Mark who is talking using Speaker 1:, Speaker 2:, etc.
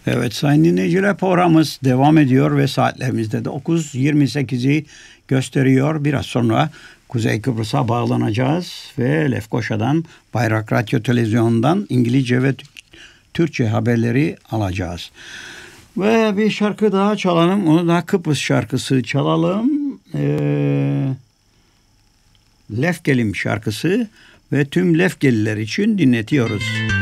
Speaker 1: Evet sayın dinleyiciler, programımız devam ediyor ve saatlerimizde de 9:28'i gösteriyor. Biraz sonra Kuzey Kıbrıs'a bağlanacağız ve Lefkoşa'dan, Bayrak Radyo Televizyonu'ndan İngilizce ve Türkçe haberleri alacağız. Ve bir şarkı daha çalalım. Onu da Kıbrıs şarkısı çalalım. Lefkelim şarkısı ve tüm Lefkeliler için dinletiyoruz.